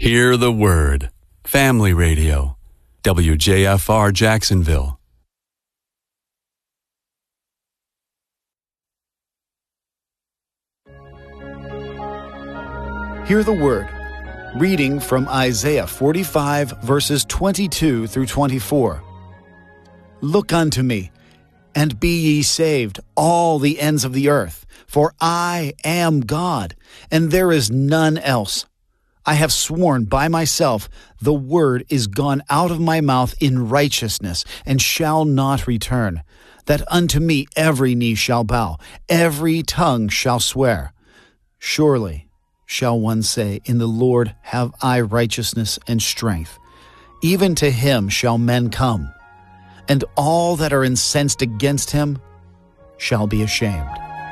Hear the Word. Family Radio. WJFR Jacksonville. Hear the Word. Reading from Isaiah 45, verses 22 through 24. Look unto me, and be ye saved, all the ends of the earth, for I am God, and there is none else. I have sworn by myself, the word is gone out of my mouth in righteousness, and shall not return, that unto me every knee shall bow, every tongue shall swear. Surely shall one say, in the Lord have I righteousness and strength. Even to him shall men come, and all that are incensed against him shall be ashamed.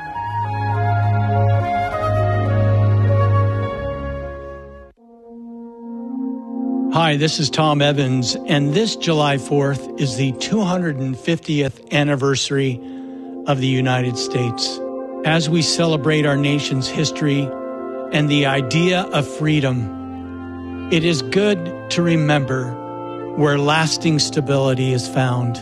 Hi, this is Tom Evans, and this July 4th is the 250th anniversary of the United States. As we celebrate our nation's history and the idea of freedom, it is good to remember where lasting stability is found.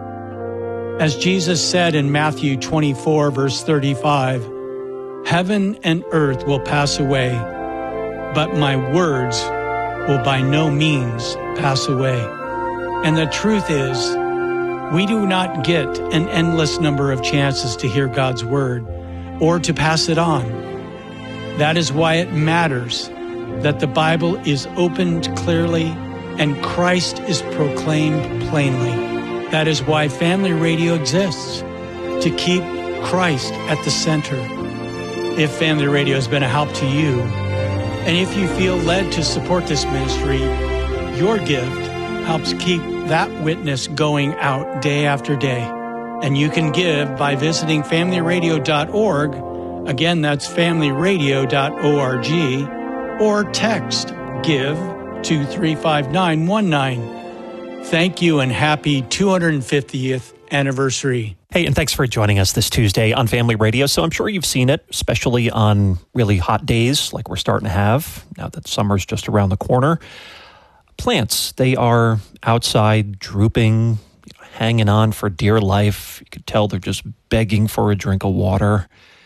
As Jesus said in Matthew 24, verse 35, "Heaven and earth will pass away, but my words will by no means pass away." And the truth is, we do not get an endless number of chances to hear God's word or to pass it on. That is why it matters that the Bible is opened clearly and Christ is proclaimed plainly. That is why Family Radio exists, to keep Christ at the center. If Family Radio has been a help to you, and if you feel led to support this ministry, your gift helps keep that witness going out day after day. And you can give by visiting familyradio.org. Again, that's familyradio.org, or text GIVE to 35919. Thank you and happy 250th anniversary. Hey, and thanks for joining us this Tuesday on Family Radio. So I'm sure you've seen it, especially on really hot days like we're starting to have now that summer's just around the corner. Plants, they are outside drooping, hanging on for dear life. You could tell they're just begging for a drink of water.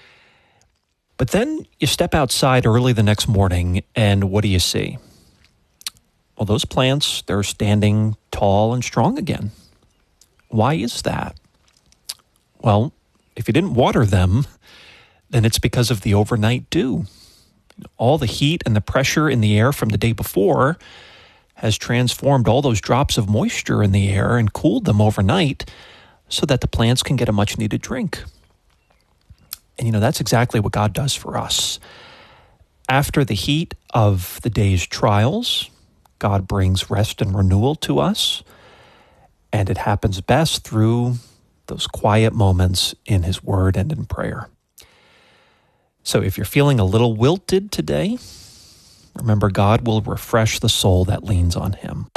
But then you step outside early the next morning, and what do you see? Well, those plants, they're standing tall and strong again. Why is that? Well, if you didn't water them, then it's because of the overnight dew. All the heat and the pressure in the air from the day before has transformed all those drops of moisture in the air and cooled them overnight so that the plants can get a much-needed drink. And that's exactly what God does for us. After the heat of the day's trials, God brings rest and renewal to us, and it happens best through those quiet moments in His Word and in prayer. So if you're feeling a little wilted today, remember God will refresh the soul that leans on Him.